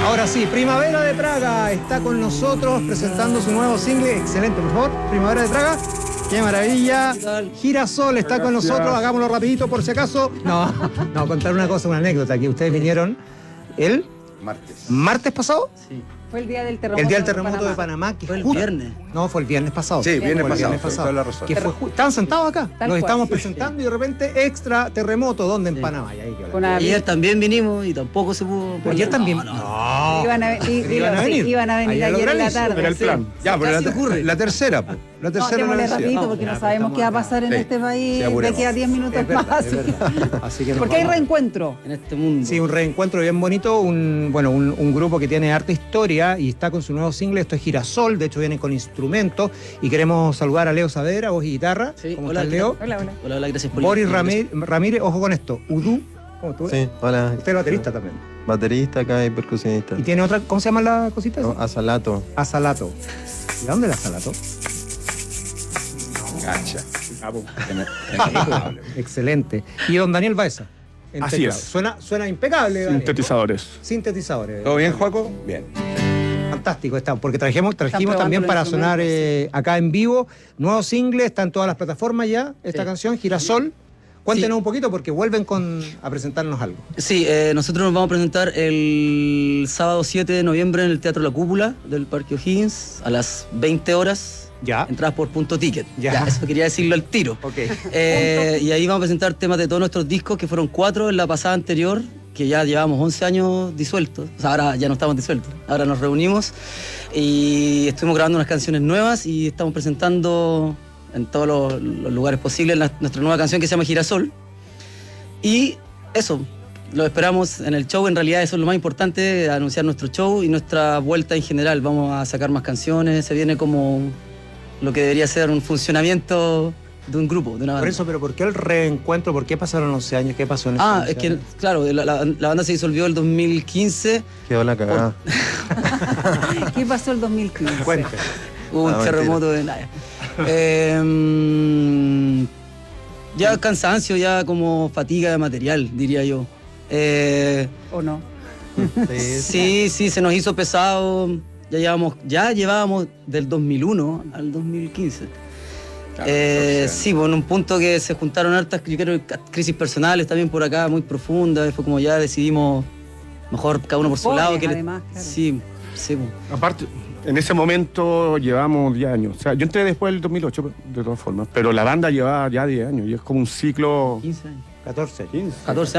Ahora sí, Primavera de Praga está con nosotros presentando su nuevo single. Excelente, por favor. Primavera de Praga. ¡Qué maravilla! Girasol está con nosotros. Hagámoslo rapidito por si acaso. No, contar una cosa, una anécdota. Que ustedes vinieron el martes pasado. Sí. Fue el día del terremoto. El día del terremoto de Panamá. Que fue el justo... viernes. No, fue el viernes pasado. Sí, viernes pasado. Toda la razón. Que fue estaban sentados acá. Tal Nos cual. estamos presentando y de repente extra terremoto. ¿Dónde? En Sí. Panamá. Y ahí quedó la- Con Ayer también vinimos y tampoco se pudo. Pero ayer también. No. Iban a venir Ayer ayer en la granizo, tarde. Era el sí. plan. Ya, pero Casi ocurre. la tercera, pues. La No, tercera démosle vencida. rapidito No, porque no ya, sabemos pero qué va a estamos pasar en Sí. este país Sí, de apuremos. aquí a 10 minutos Es verdad, más. es verdad. Así que nos Porque hay vamos. reencuentro. En este mundo. Sí, un reencuentro bien bonito, un grupo que tiene harta historia y está con su nuevo single, esto es Girasol, de hecho viene con instrumentos y queremos saludar a Leo Saavedra, voz y guitarra. Sí, ¿Cómo hola, estás, ¿qué Leo? Hola, hola. Hola, gracias por Boris invitarme. Ramírez, ojo con esto, Udú. ¿Cómo tú? Sí, hola. Usted es baterista también. Baterista acá y percusionista. Y tiene otra, ¿cómo se llama la cosita? No, Asalato. Asalato. ¿Y de dónde es Asalato? Gacha. Excelente. Y don Daniel Baeza. en Así teclado. es. Suena impecable. Daniel, ¿no? Sintetizadores. Sintetizadores. ¿Todo bien, Joaco? Bien. Fantástico está, porque trajimos probando también los para sonar instrumentos, acá en vivo. Nuevo single, está en todas las plataformas ya, esta Sí. canción, Girasol. Cuéntenos Sí. un poquito porque vuelven a presentarnos algo. Sí, nosotros nos vamos a presentar el sábado 7 de noviembre en el Teatro La Cúpula del Parque O'Higgins a las 20 horas. Ya. Entradas por punto ticket. Ya. Eso quería decirlo al tiro. Ok. Y ahí vamos a presentar temas de todos nuestros discos, que fueron 4 en la pasada anterior, que ya llevamos 11 años disueltos. O sea, ahora ya no estamos disueltos. Ahora nos reunimos y estuvimos grabando unas canciones nuevas y estamos presentando en todos los lugares posibles nuestra nueva canción que se llama Girasol. Y eso, lo esperamos en el show. En realidad eso es lo más importante, anunciar nuestro show y nuestra vuelta en general. Vamos a sacar más canciones, se viene como lo que debería ser un funcionamiento de un grupo, de una banda. Por eso, pero ¿por qué el reencuentro? ¿Por qué pasaron 11 años? ¿Qué pasó en esos 11 Es que, años? claro, la banda se disolvió el 2015, Quedó la cagada. ¿Qué pasó el 2015? Cuente. hubo un mentira. terremoto de nada. Ya cansancio, ya como fatiga de material, diría yo. ¿O no? Sí, se nos hizo pesado. Ya llevábamos del 2001 al 2015. Sí, bueno, en un punto que se juntaron hartas, yo creo, crisis personales también por acá, muy profundas. Y fue como ya decidimos, mejor cada uno por su Jóvenes, lado. además, claro. Sí. Aparte, en ese momento llevamos 10 años. O sea, yo entré después del 2008, de todas formas. Pero la banda llevaba ya 10 años y es como un ciclo. 15 años. 14. 15. 14